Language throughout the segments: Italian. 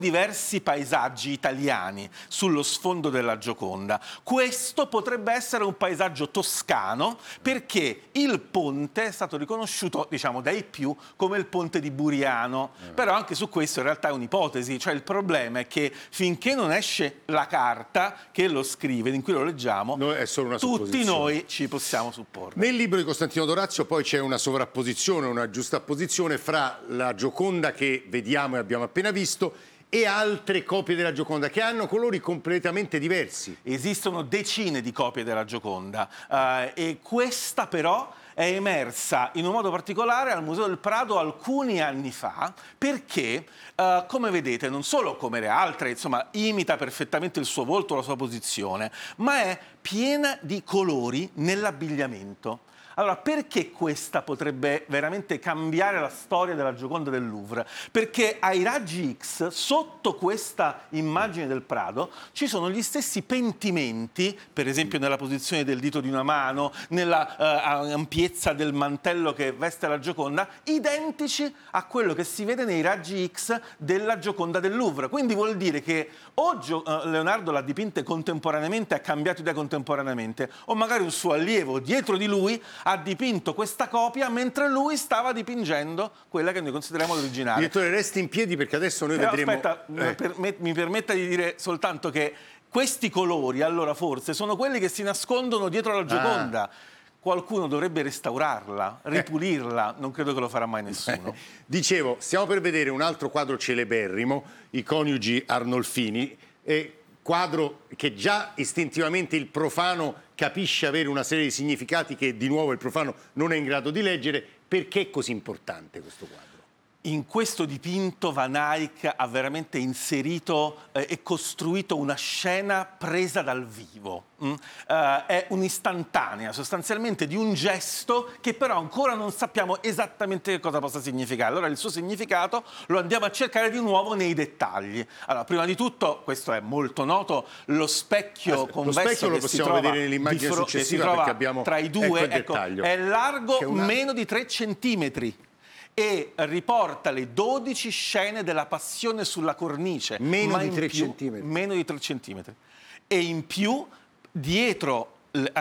diversi paesaggi italiani sullo sfondo della Gioconda. Questo potrebbe essere un paesaggio toscano perché il ponte è stato riconosciuto, diciamo, dai più come il ponte di Buriano. Però anche su questo in realtà è un'ipotesi, cioè il problema è che finché non esce la carta che lo scrive, in cui lo leggiamo, è solo una tutti noi ci possiamo supporre. Nel libro di Costantino Dorazio poi c'è una sovrapposizione, una giustapposizione fra la Gioconda che vediamo e abbiamo appena visto e altre copie della Gioconda che hanno colori completamente diversi. Esistono decine di copie della Gioconda e questa però è emersa in un modo particolare al Museo del Prado alcuni anni fa perché, come vedete, non solo come le altre, insomma, imita perfettamente il suo volto, la sua posizione, ma è piena di colori nell'abbigliamento. Allora, perché questa potrebbe veramente cambiare la storia della Gioconda del Louvre? Perché ai raggi X, sotto questa immagine del Prado, ci sono gli stessi pentimenti, per esempio nella posizione del dito di una mano, nella ampiezza del mantello che veste la Gioconda, identici a quello che si vede nei raggi X della Gioconda del Louvre. Quindi vuol dire che o Leonardo l'ha dipinta contemporaneamente, ha cambiato idea contemporaneamente, o magari un suo allievo dietro di lui ha dipinto questa copia mentre lui stava dipingendo quella che noi consideriamo l'originale. Direttore, resti in piedi perché adesso noi vedremo... Aspetta, mi permetta di dire soltanto che questi colori, allora forse, sono quelli che si nascondono dietro la Gioconda. Qualcuno dovrebbe restaurarla, ripulirla, non credo che lo farà mai nessuno. Dicevo, stiamo per vedere un altro quadro celeberrimo, I coniugi Arnolfini, quadro che già istintivamente il profano capisce avere una serie di significati che di nuovo il profano non è in grado di leggere. Perché è così importante questo quadro? In questo dipinto Van Eyck ha veramente inserito e costruito una scena presa dal vivo. È un'istantanea sostanzialmente di un gesto che però ancora non sappiamo esattamente che cosa possa significare. Allora il suo significato lo andiamo a cercare di nuovo nei dettagli. Allora, prima di tutto, questo è molto noto, lo specchio convesso lo specchio lo che possiamo vedere nell'immagine successiva perché abbiamo tra i due, ecco, è largo meno di 3 centimetri. E riporta le 12 scene della Passione sulla cornice. Meno di 3 centimetri. Meno di 3 centimetri. E in più, dietro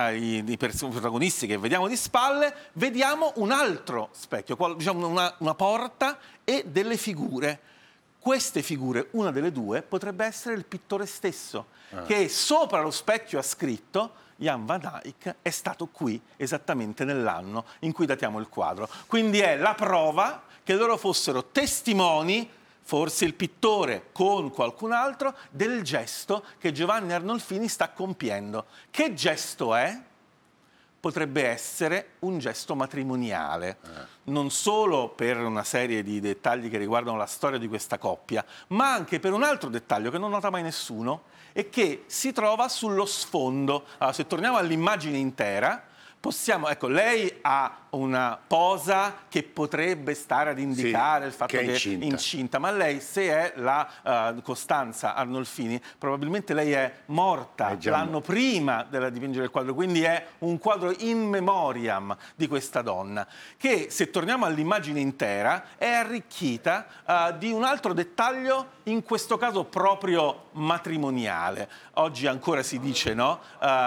i protagonisti che vediamo di spalle, vediamo un altro specchio, diciamo una porta e delle figure. Queste figure, una delle due, potrebbe essere il pittore stesso, che sopra lo specchio ha scritto: Jan van Eyck è stato qui esattamente nell'anno in cui datiamo il quadro. Quindi è la prova che loro fossero testimoni, forse il pittore con qualcun altro, del gesto che Giovanni Arnolfini sta compiendo. Che gesto è? Potrebbe essere un gesto matrimoniale, non solo per una serie di dettagli che riguardano la storia di questa coppia, ma anche per un altro dettaglio che non nota mai nessuno e che si trova sullo sfondo. Allora, se torniamo all'immagine intera, possiamo, ecco, lei ha una posa che potrebbe stare ad indicare il fatto che è incinta, ma lei, se è la Costanza Arnolfini, probabilmente lei è morta l'anno prima della dipingere il quadro, quindi è un quadro in memoriam di questa donna, che, se torniamo all'immagine intera, è arricchita di un altro dettaglio, in questo caso proprio matrimoniale. Oggi ancora si dice, no?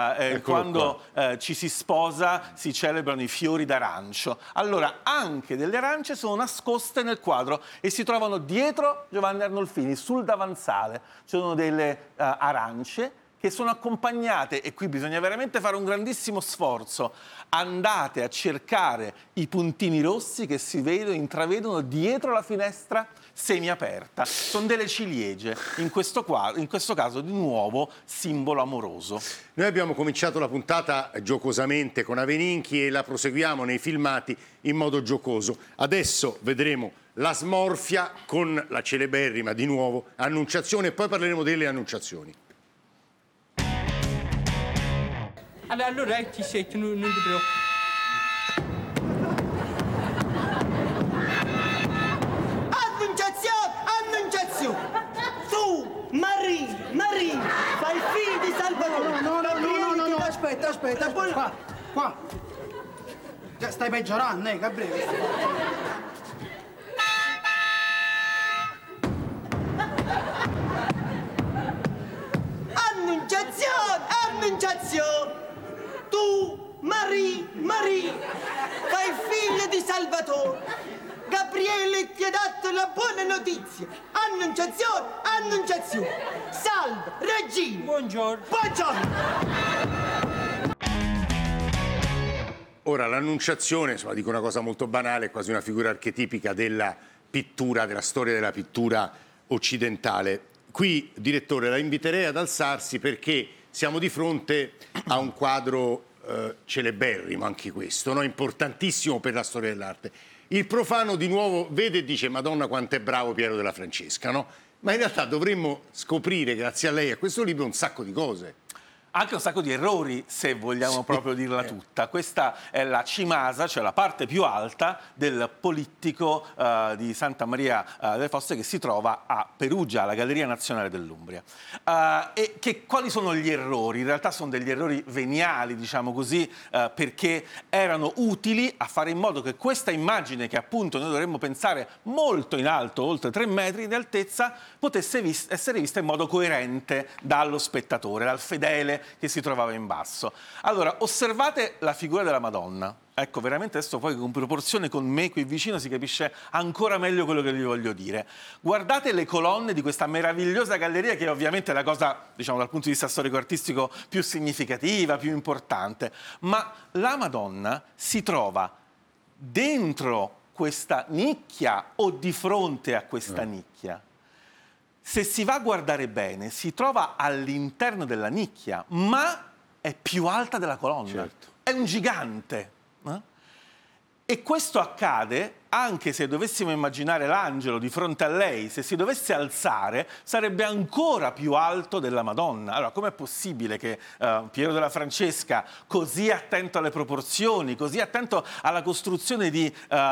Quando ci si sposa si celebrano i fiori d'arancio. Allora, anche delle arance sono nascoste nel quadro e si trovano dietro Giovanni Arnolfini, sul davanzale. Ci sono delle arance che sono accompagnate, e qui bisogna veramente fare un grandissimo sforzo. Andate a cercare i puntini rossi che si intravedono dietro la finestra semiaperta. Sono delle ciliegie, in questo caso di nuovo simbolo amoroso. Noi abbiamo cominciato la puntata giocosamente con Aveninchi e la proseguiamo nei filmati in modo giocoso. Adesso vedremo la smorfia con la celeberrima, di nuovo, Annunciazione, e poi parleremo delle Annunciazioni. Allora ti sento, non ti preoccupare. Annunciazione! Tu, Marie, fai il figlio di Salvatore! No, aspetta, qua. Stai peggiorando, Gabriele? Salvatore. Gabriele ti ha dato la buona notizia. Annunciazione, annunciazione. Salve, regina. Buongiorno. Buongiorno. Ora, l'Annunciazione, insomma, dico una cosa molto banale, è quasi una figura archetipica della pittura, della storia della pittura occidentale. Qui, direttore, la inviterei ad alzarsi perché siamo di fronte a un quadro celeberrimo, anche questo, no? Importantissimo per la storia dell'arte. Il profano di nuovo vede e dice: Madonna quanto è bravo Piero della Francesca, no? Ma in realtà dovremmo scoprire, grazie a lei e a questo libro, un sacco di cose. Anche un sacco di errori, se vogliamo proprio dirla tutta. Questa è la cimasa, cioè la parte più alta del polittico di Santa Maria delle Fosse, che si trova a Perugia, alla Galleria Nazionale dell'Umbria. Quali sono gli errori? In realtà sono degli errori veniali, diciamo così, perché erano utili a fare in modo che questa immagine, che appunto noi dovremmo pensare molto in alto, oltre 3 metri di altezza, potesse essere vista in modo coerente dallo spettatore, dal fedele che si trovava in basso. Allora, osservate la figura della Madonna. Ecco, veramente adesso poi con proporzione con me qui vicino si capisce ancora meglio quello che vi voglio dire. Guardate le colonne di questa meravigliosa galleria, che è ovviamente la cosa, diciamo, dal punto di vista storico-artistico più significativa, più importante. Ma la Madonna si trova dentro questa nicchia o di fronte a questa nicchia? Se si va a guardare bene, si trova all'interno della nicchia, ma è più alta della colonna. Certo. È un gigante. E questo accade anche se dovessimo immaginare l'angelo di fronte a lei, se si dovesse alzare, sarebbe ancora più alto della Madonna. Allora, com'è possibile che Piero della Francesca, così attento alle proporzioni, così attento alla costruzione di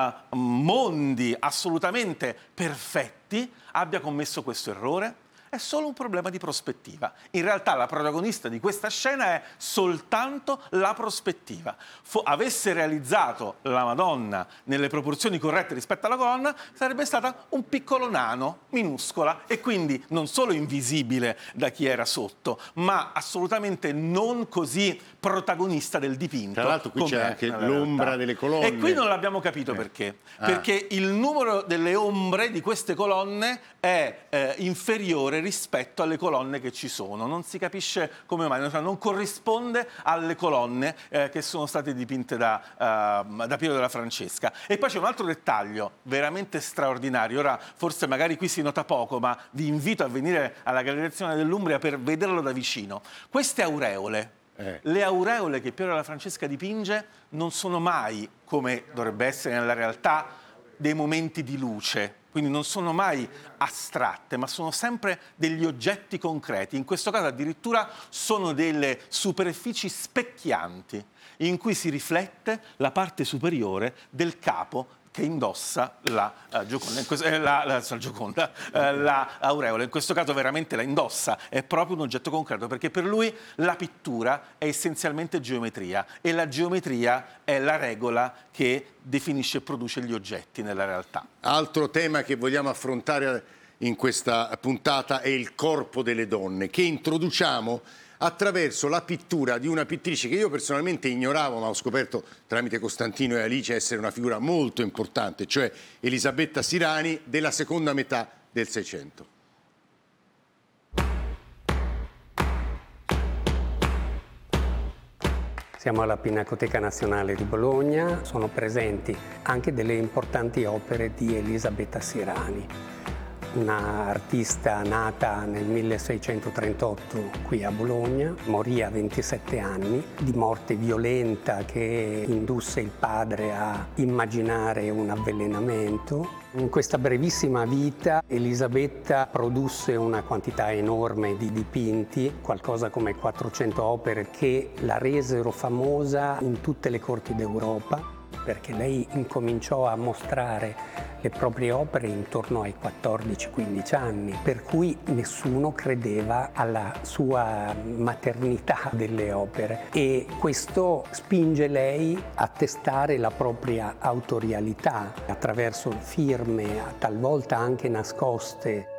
mondi assolutamente perfetti, abbia commesso questo errore? È solo un problema di prospettiva. In realtà la protagonista di questa scena è soltanto la prospettiva. Avesse realizzato la Madonna nelle proporzioni corrette rispetto alla colonna, sarebbe stata un piccolo nano, minuscola, e quindi non solo invisibile da chi era sotto, ma assolutamente non così protagonista del dipinto. Tra l'altro qui c'è anche l'ombra delle colonne. E qui non l'abbiamo capito perché. Perché il numero delle ombre di queste colonne è inferiore rispetto alle colonne che ci sono. Non si capisce come mai, non corrisponde alle colonne che sono state dipinte da Piero della Francesca. E poi c'è un altro dettaglio veramente straordinario. Ora, forse magari qui si nota poco, ma vi invito a venire alla Galleria Nazionale dell'Umbria per vederlo da vicino. Queste aureole, le aureole che Piero della Francesca dipinge, non sono mai, come dovrebbe essere nella realtà, dei momenti di luce. Quindi non sono mai astratte, ma sono sempre degli oggetti concreti. In questo caso addirittura sono delle superfici specchianti in cui si riflette la parte superiore del capo che indossa la aureola. In questo caso veramente la indossa, è proprio un oggetto concreto, perché per lui la pittura è essenzialmente geometria e la geometria è la regola che definisce e produce gli oggetti nella realtà. Altro tema che vogliamo affrontare in questa puntata è il corpo delle donne, che introduciamo attraverso la pittura di una pittrice che io personalmente ignoravo, ma ho scoperto tramite Costantino e Alice essere una figura molto importante, cioè Elisabetta Sirani, della seconda metà del Seicento. Siamo alla Pinacoteca Nazionale di Bologna, sono presenti anche delle importanti opere di Elisabetta Sirani, una artista nata nel 1638 qui a Bologna, morì a 27 anni, di morte violenta che indusse il padre a immaginare un avvelenamento. In questa brevissima vita Elisabetta produsse una quantità enorme di dipinti, qualcosa come 400 opere che la resero famosa in tutte le corti d'Europa, perché lei incominciò a mostrare le proprie opere intorno ai 14-15 anni, per cui nessuno credeva alla sua maternità delle opere, e questo spinge lei a testare la propria autorialità attraverso firme talvolta anche nascoste